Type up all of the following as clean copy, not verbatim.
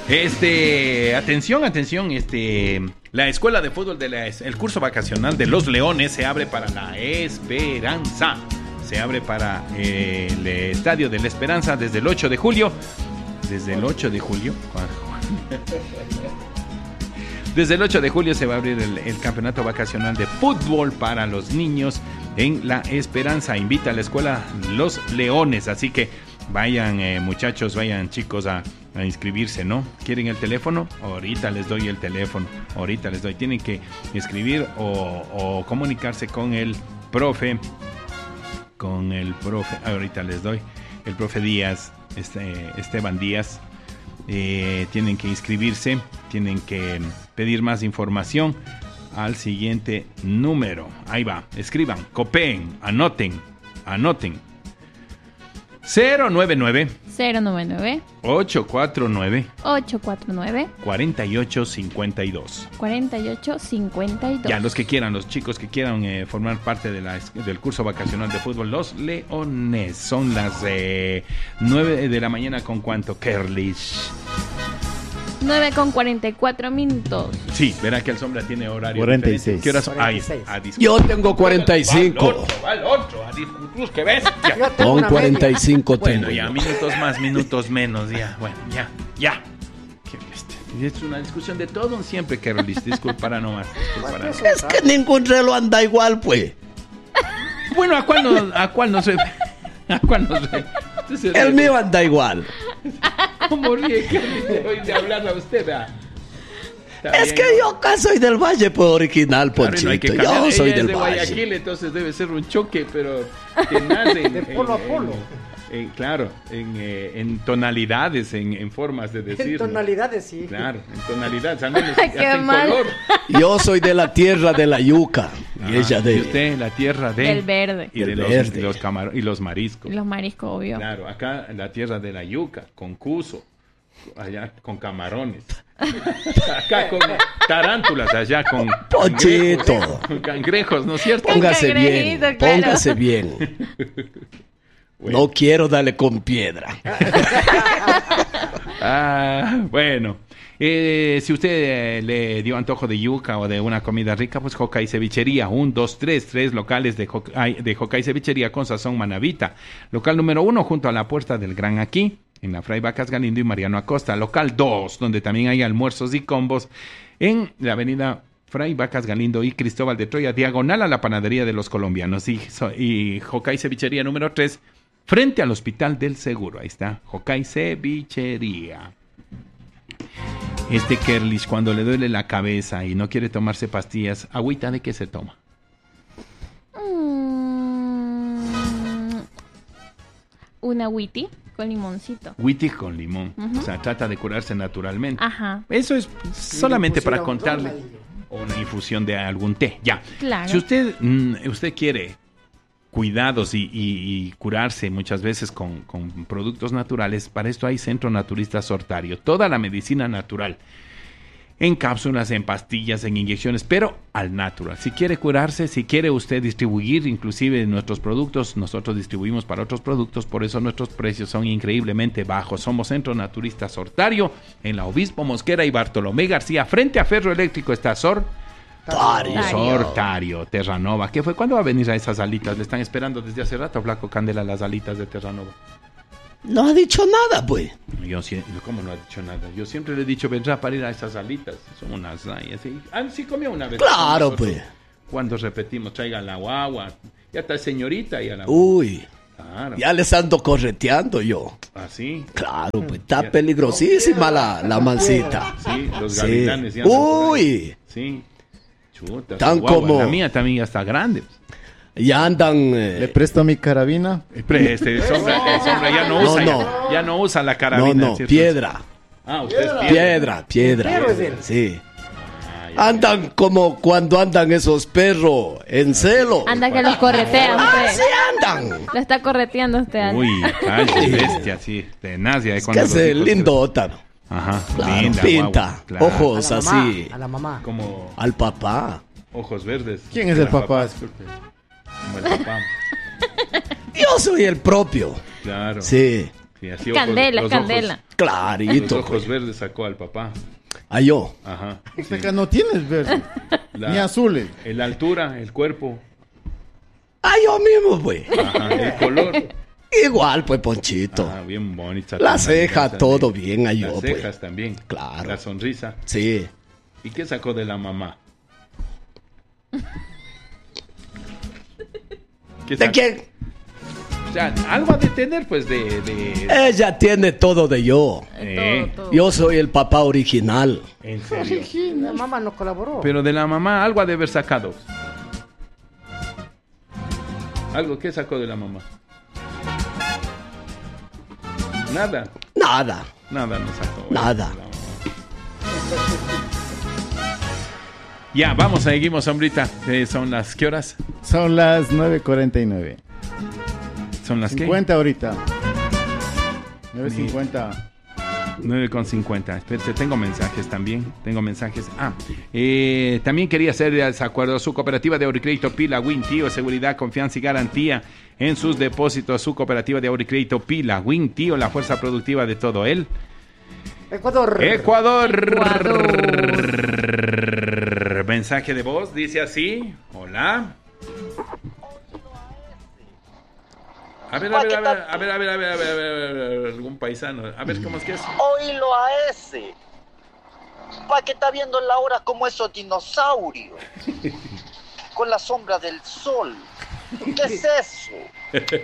Atención, la escuela de fútbol el curso vacacional de los Leones se abre para la Esperanza. Se abre para el estadio de la Esperanza desde el 8 de julio. Desde el 8 de julio. Desde el 8 de julio se va a abrir el campeonato vacacional de fútbol para los niños en la Esperanza. Invita a la escuela Los Leones. Así que vayan muchachos, vayan chicos a inscribirse, ¿no? ¿Quieren el teléfono? Ahorita les doy el teléfono. Tienen que escribir o comunicarse con el profe. Ahorita les doy. El profe Díaz, Esteban Díaz. Tienen que inscribirse. Tienen que pedir más información al siguiente número. Ahí va. Escriban, copien, anoten. 099 849 4852. Ya, los que quieran, los chicos que quieran formar parte del curso vacacional de fútbol Los Leones. Son las 9 de la mañana con cuánto, Kerlish. 9:44. Sí, verá que el Sombra tiene horario 46. ¿Qué horas son? Yo tengo 45. Al otro, a discutir, qué bestia. Con 45 bueno, tengo. Ya, minutos más, minutos menos, ya. Bueno, ya. Qué bestia. Es una discusión de todo siempre, Kerlish. Disculpará nomás. Es que ningún reloj anda igual, pues. Bueno, ¿a cuál no sé? El mío anda igual. ¿Cómo ríe que hoy de hablarle a usted? Es que yo acá soy del Valle, pues, original, Ponchito. Claro, yo soy del de Valle. Guayaquil, entonces debe ser un choque, pero que nace de polo a polo. Claro, en tonalidades, en formas de decirlo. En tonalidades, sí. Claro, en tonalidades, al menos Qué en mal. color. Yo soy de la tierra de la yuca. Y ella Y usted, la tierra del verde. Y de verde. los camarones y los mariscos. Los mariscos, obvio. Claro, acá la tierra de la yuca, con cuso. Allá con camarones. Acá con tarántulas, allá con Ponchito. cangrejos, ¿no es cierto? Póngase bien, Cangrejito, claro. póngase bien. Bueno. No quiero darle con piedra. Bueno. Si usted le dio antojo de yuca o de una comida rica, pues Jocay Cevichería, 1, 2, 3 locales de Jocay Cevichería con sazón manavita. Local número 1 junto a la puerta del Gran Aquí, en la Fray Vacas Galindo y Mariano Acosta. Local 2, donde también hay almuerzos y combos, en la avenida Fray Vacas Galindo y Cristóbal de Troya, diagonal a la panadería de los colombianos. Y Jocay Cevichería número 3, frente al Hospital del Seguro. Ahí está, Jocay Cevichería. Kerlish, cuando le duele la cabeza y no quiere tomarse pastillas, ¿agüita de qué se toma? Una witty con limoncito. Witty con limón. O sea, trata de curarse naturalmente. Ajá. Eso es solamente para contarle. Ahí. O una infusión de algún té. Ya. Claro. Si usted quiere cuidados y curarse muchas veces con productos naturales, para esto hay Centro Naturista Sortario. Toda la medicina natural. En cápsulas, en pastillas, en inyecciones, pero al natural. Si quiere curarse, si quiere usted distribuir inclusive nuestros productos, nosotros distribuimos para otros productos, por eso nuestros precios son increíblemente bajos. Somos Centro Naturista Sortario, en la Obispo Mosquera y Bartolomé García, frente a Ferro Eléctrico está Sortario, Terranova. ¿Qué fue? ¿Cuándo va a venir a esas alitas? Le están esperando desde hace rato, Flaco Candela, las alitas de Terranova. No ha dicho nada, pues. ¿Cómo no ha dicho nada? Yo siempre le he dicho, vendrá para ir a esas alitas. Son unas rayas. Sí comió una vez. Claro, pues. Cuando repetimos, traiga la guagua. Ya está señorita. Ya la Uy. Claro. Ya les ando correteando yo. ¿Ah, sí? Claro, pues está peligrosísima la mancita. Sí, los gavilanes ya. Uy. Sí. Chuta. Tan como... La mía también ya está grande. Ya andan... Le presto mi carabina. Sombra ya no usa. Ya no usa la carabina. No, piedra. Usted es Piedra. Sí. Andan como cuando andan esos perros en celo. Anda que los corretea usted. Sí andan. Lo está correteando usted. Anda. Uy, calle, bestia, sí. Tenaz. Es que es lindota. Ajá, Claro, linda, pinta, guau, claro. ojos así. A la mamá. Como Al papá. ojos verdes. ¿Quién es el papá? Disculpe. Como el papá. Yo soy el propio. Claro. Sí. Sí, así Candela, los candela. Los Clarito. ojos verdes sacó al papá. A yo. Ajá. Usted acá no tienes verde, ni azules. La altura, el cuerpo. A yo mismo, pues. Ajá. El color. Igual, pues, Ponchito. Ah, bien bonita. La ceja, también. todo bien a yo, Las pues. cejas también. Claro. La sonrisa. Sí. ¿Y qué sacó de la mamá? ¿Qué ¿De sacó? quién? O sea, algo ha de tener, pues, Ella tiene todo de yo. Todo. Yo soy el papá original. En serio. La mamá no colaboró. Pero de la mamá algo ha de haber sacado. ¿Algo que sacó de la mamá? Nada. Nada. Nada no sacó. Nada. Ya, vamos, seguimos, hombrita. ¿Son las qué horas? Son las 9:49. ¿Son las 50 ahorita. 9:50. 9:50. Espérate, tengo mensajes también. Tengo mensajes. También quería hacer desacuerdo. Su cooperativa de ahorrocrédito Pila Win Tío, seguridad, confianza y garantía en sus depósitos. Su cooperativa de ahorrocrédito Pila Win Tío, la fuerza productiva de todo él. Ecuador. Mensaje de voz, dice así. Hola. A ver, algún paisano. A ver, ¿cómo es que es? Oílo a ese. ¿Para qué está viendo la hora como esos dinosaurios? Con la sombra del sol. ¿Qué es eso?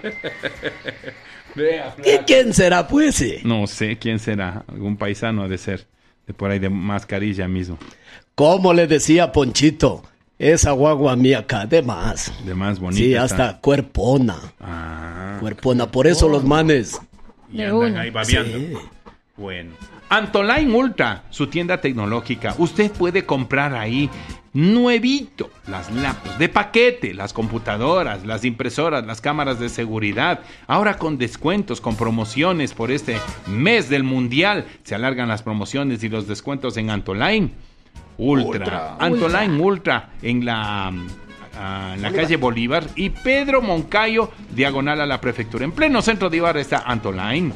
¿Y quién será, pues? No sé quién será. Algún paisano ha de ser. De por ahí de mascarilla mismo. ¿Cómo le decía Ponchito? Esa guagua mía acá, de más. De más bonita. Sí, hasta está. cuerpona. Cuerpona. Por eso los manes. Y De andan una. ahí babeando. Sí. Bueno. Antoline Ultra, su tienda tecnológica. Usted puede comprar ahí nuevito las laptops de paquete, las computadoras, las impresoras, las cámaras de seguridad. Ahora con descuentos, con promociones por este mes del mundial. Se alargan las promociones y los descuentos en Antoline Ultra. Antoline Ultra en la calle Bolívar y Pedro Moncayo, diagonal a la prefectura. En pleno centro de Ibarra está Antoline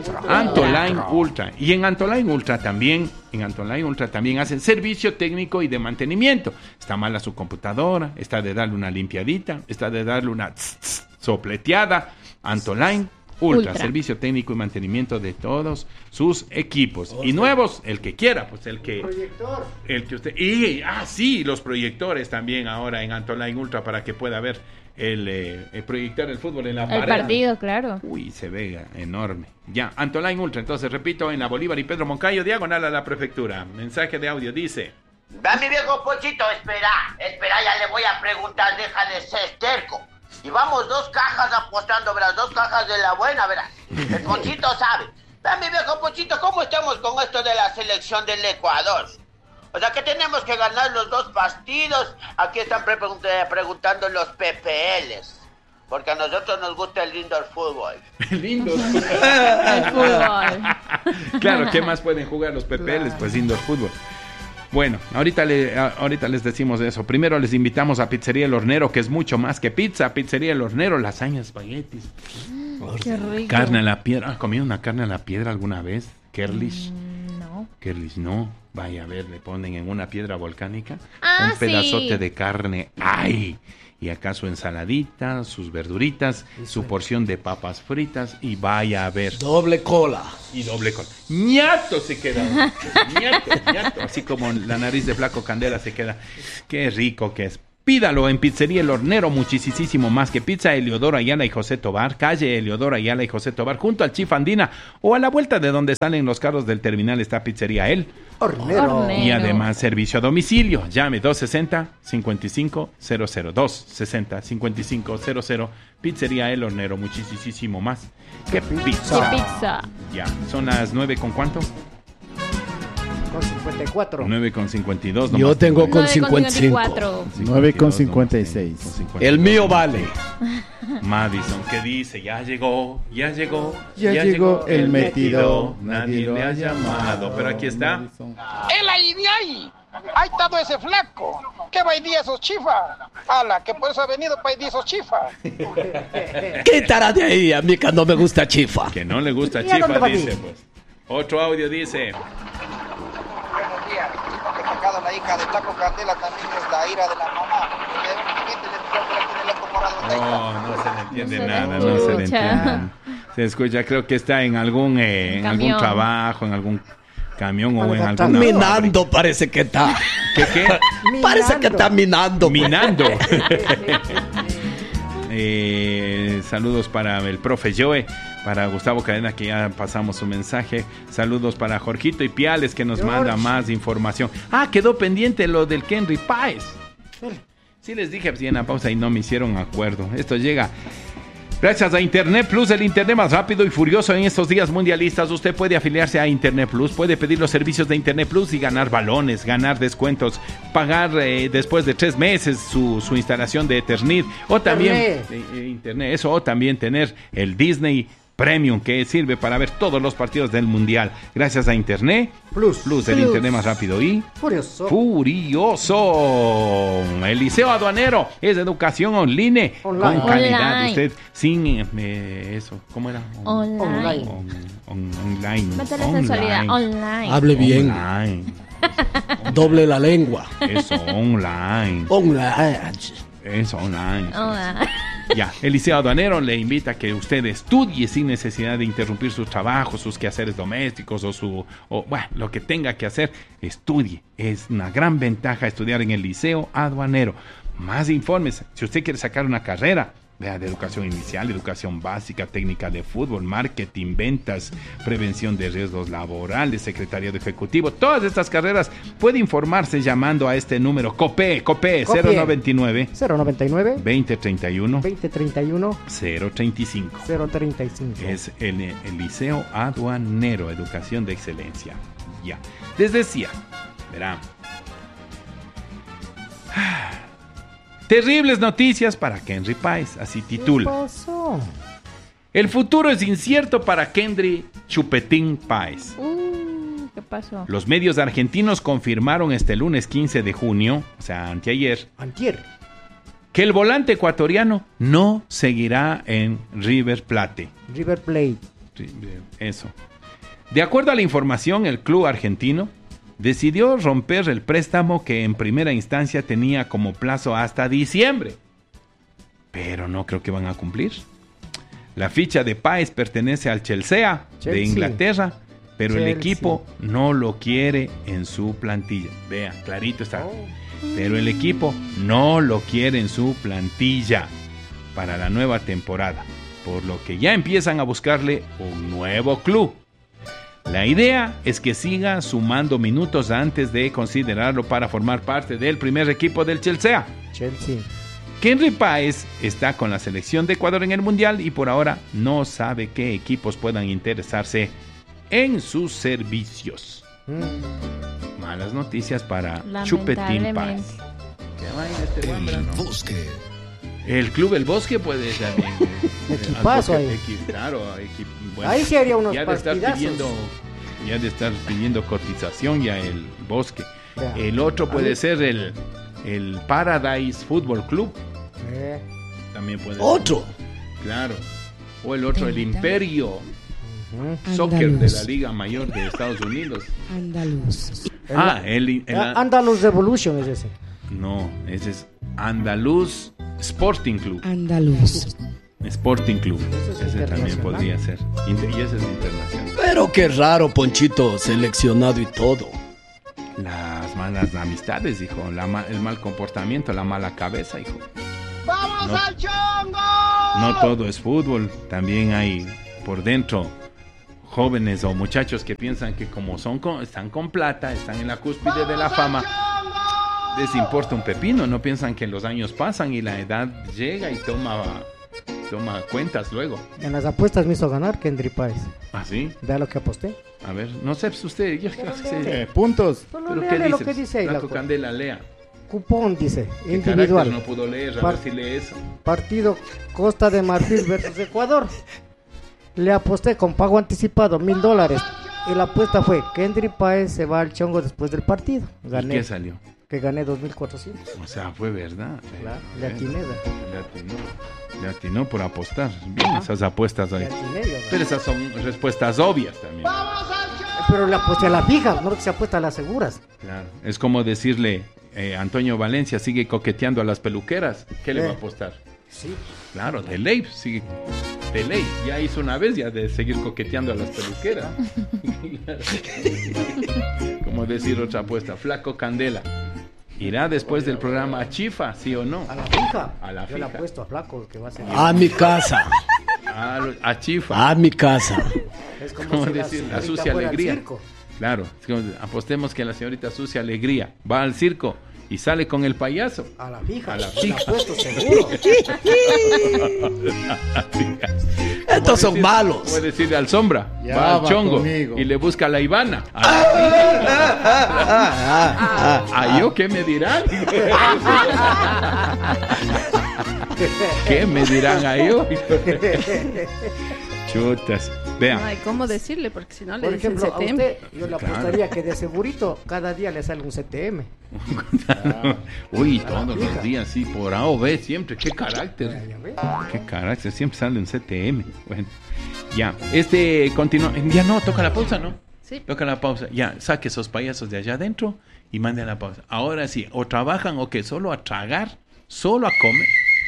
Ultra. Y en Antoline Ultra también hacen servicio técnico y de mantenimiento. Está mala su computadora, está de darle una limpiadita, está de darle una sopleteada. Antoline Ultra, servicio técnico y mantenimiento de todos sus equipos. Y nuevos, el que quiera, pues el que usted. Y sí, los proyectores también ahora en Antoline Ultra para que pueda ver el proyectar el fútbol en la pared. El partido, claro. Uy, se ve enorme. Ya, Antoline Ultra, entonces repito, en la Bolívar y Pedro Moncayo, diagonal a la prefectura. Mensaje de audio dice: Va mi viejo Ponchito, espera, ya le voy a preguntar, deja de ser terco. Y vamos 2 cajas apostando, verás, 2 cajas de la buena, verás. El Ponchito sabe. Va mi viejo Ponchito, ¿cómo estamos con esto de la selección del Ecuador? O sea, que tenemos que ganar los 2 partidos. Aquí están preguntando los PPLs. Porque a nosotros nos gusta el indoor fútbol. Lindo. El fútbol. Claro, ¿qué más pueden jugar los PPLs? Pues indoor fútbol. Bueno, ahorita les decimos eso. Primero les invitamos a Pizzería El Hornero, que es mucho más que pizza. Pizzería El Hornero, lasaña, espaguetis. Qué rico. Carne a la piedra. ¿Has comido una carne a la piedra alguna vez? Kerlish. No. Kerlish, no. Vaya a ver, le ponen en una piedra volcánica un Sí. pedazote de carne. ¡Ay! Y acá su ensaladita, sus verduritas, su porción de papas fritas y vaya a ver. Doble cola. Y doble cola. ¡Ñato se queda! ¡Ñato! Así como la nariz de Flaco Candela se queda. ¡Qué rico que es! Pídalo en Pizzería El Hornero, muchísimo más que pizza. Eleodoro Ayala y José Tobar, calle Eleodoro Ayala y José Tobar, junto al Chief Andina, o a la vuelta de donde salen los carros del terminal está Pizzería El Hornero. y además servicio a domicilio. Llame 260-5500, 260-5500, Pizzería El Hornero, muchísimo más que pizza. ¿Qué pizza? Ya, son las 9 con ¿cuánto? Con 54. 9 con 52. Yo nomás tengo con 9,54. 9,56. El mío vale. Madison, ¿qué dice? Ya llegó el metido. Nadie le ha llamado. Pero aquí está. ¡El ahí de ahí! Ahí está ese flaco. ¿Qué va hoy día esos chifas? Ala, que por eso ha venido para hoy día esos chifas. Quítala de ahí, a mí que no me gusta chifa. Que no le gusta ¿Y a dónde chifa, va dice a ir? pues. Otro audio dice. Buenos días. Lo que sacado la hija de Taco Candela también es la ira de la mamá. No se le entiende No se le nada, no se le escucha. entiende. Se escucha, creo que está en algún Camión. trabajo, en algún camión o en alguna Minando parece que está. ¿Qué? Parece que está minando. Minando. Saludos para el profe Joe, para Gustavo Cadena, que ya pasamos su mensaje. Saludos para Jorgito y Piales, que nos manda más información. Quedó pendiente lo del Kenry Páez. Sí les dije, pues, en la pausa y no me hicieron acuerdo. Esto llega gracias a Internet Plus, el internet más rápido y furioso en estos días mundialistas. Usted puede afiliarse a Internet Plus, puede pedir los servicios de Internet Plus y ganar balones, ganar descuentos, pagar después de 3 meses su instalación de Ethernet o también Internet, eso, o también tener el Disney Premium, que sirve para ver todos los partidos del Mundial. Gracias a Internet Plus, el internet más rápido y furioso. El Liceo Aduanero es educación online. Con calidad. Online. Usted sin eso, ¿cómo era? Online. Online. Métele sensualidad. Online. Hable bien. Online. Doble la lengua. Eso, online. Eso, online. Online. Ya, el Liceo Aduanero le invita a que usted estudie sin necesidad de interrumpir sus trabajos, sus quehaceres domésticos o lo que tenga que hacer. Estudie. Es una gran ventaja estudiar en el Liceo Aduanero. Más informes. Si usted quiere sacar una carrera, vea, de educación inicial, educación básica, técnica de fútbol, marketing, ventas, prevención de riesgos laborales, secretariado ejecutivo, todas estas carreras, puede informarse llamando a este número COPE 099 2031 035. Es el Liceo Aduanero, educación de excelencia. Ya, les decía, verán. Terribles noticias para Kenry Páez, así titula. ¿Qué pasó? El futuro es incierto para Kenry Chupetín Páez. ¿Qué pasó? Los medios argentinos confirmaron este lunes 15 de junio, o sea, antier, que el volante ecuatoriano no seguirá en River Plate. River Plate. Eso. De acuerdo a la información, el club argentino decidió romper el préstamo que en primera instancia tenía como plazo hasta diciembre. Pero no creo que van a cumplir. La ficha de Páez pertenece al Chelsea de Inglaterra, pero el equipo no lo quiere en su plantilla. Vea, clarito está. Pero el equipo no lo quiere en su plantilla para la nueva temporada, por lo que ya empiezan a buscarle un nuevo club. La idea es que siga sumando minutos antes de considerarlo para formar parte del primer equipo del Chelsea. Kenry Páez está con la selección de Ecuador en el Mundial y por ahora no sabe qué equipos puedan interesarse en sus servicios. Malas noticias para Chupetín Páez. El Club El Bosque puede también. Equipazo ahí. Claro, bueno, ahí sí haría unos ya de estar pidiendo cotización ya el Bosque. Ya. El otro puede ser el Paradise Football Club. También puede Otro. ser. Claro. O el otro, el Imperio Soccer de la Liga Mayor de Estados Unidos. Andaluz. Andaluz Revolution es ese. No, ese es Andaluz Sporting Club. Andaluz. Sporting Club. Ese es Ese también internacional. podría ser. Y ese es internacional. Pero qué raro, Ponchito, seleccionado y todo. Las malas amistades, hijo. El mal comportamiento, la mala cabeza, hijo. ¡Vamos No. al chongo! No todo es fútbol. También hay por dentro jóvenes o muchachos que piensan que como están con plata, están en la cúspide de la fama, les importa un pepino. No piensan que los años pasan y la edad llega y toma cuentas luego. En las apuestas me hizo ganar Kenry Páez. ¿Ah, sí? Vea lo que aposté. A ver, no sé, pues usted... Puntos. Solo ¿Pero léale qué lo dice? que dice ahí, Flaco loco. Candela, lea. Cupón dice, ¿Qué individual. carácter no pudo leer? A Par- ver si lee eso. Partido Costa de Marfil versus Ecuador. Le aposté con pago anticipado $1,000. Y la apuesta fue que Henry Páez se va al chongo después del partido. ¿Y Gané. qué salió? Que gané 2.400. O sea, fue verdad. Claro, le atiné. Le atinó por apostar. Bien, esas apuestas ahí. Le atiné yo, Pero esas son respuestas obvias también. pero le aposté a la fija, no que se apuesta a las seguras. Claro. Es como decirle, Antonio Valencia sigue coqueteando a las peluqueras. ¿Qué le va a apostar? Sí. Claro, de ley, sigue. De ley. Ya hizo una vez ya de seguir coqueteando a las peluqueras. Como decir otra apuesta. Flaco Candela. ¿Irá después del programa a Chifa, sí o no? A la fija. A la Yo le fija. apuesto a Flaco que va a ser. A mi casa. A Chifa. A mi casa. Es como ¿Cómo si decir? La señorita sucia fuera al alegría. circo. Claro, es como, apostemos que la señorita Sucia Alegría va al circo y sale con el payaso. A la fija. A la Le fija. apuesto seguro. Estos son malos. Puede decirle al sombra, Ya va al va chongo conmigo. y le busca a la Ivana. ¿A yo qué me dirán? ¿Qué me dirán a yo? Chutas. Vean. Ay, ¿cómo decirle? Porque si no le Por dicen ejemplo, a CTM. usted yo le apostaría que de segurito cada día le sale un CTM. Uy, todos los días, sí, por A o B, siempre. Qué carácter. ¿Ya ve? Qué carácter, siempre sale un CTM. Bueno, ya, continúa. Ya no, toca la pausa, ¿no? Sí. Toca la pausa. Ya, saque esos payasos de allá adentro y mande a la pausa. Ahora sí, o trabajan o que solo a tragar, solo a comer.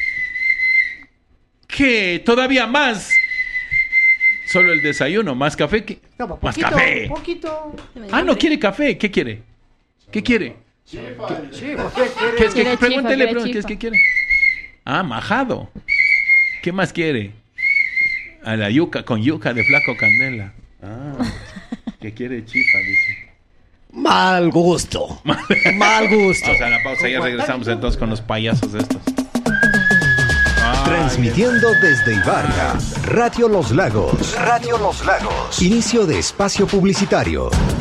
¿Qué? Todavía más. Solo el desayuno, más café. No, pues, Más poquito, café. poquito. Ah, no quiere café. ¿Qué quiere? ¿Qué quiere? Sí, ¿por qué ¿Qué es que Quiere pregúntele, chifa, ¿qué es que quiere? Ah, majado. ¿Qué más quiere? A la yuca, con yuca de Flaco Candela. Ah, ¿qué quiere chifa? Dice. Mal gusto. Mal gusto. Vamos a la pausa, ya regresamos entonces con los payasos estos. Transmitiendo desde Ibarra, Radio Los Lagos. Radio Los Lagos. Inicio de espacio publicitario.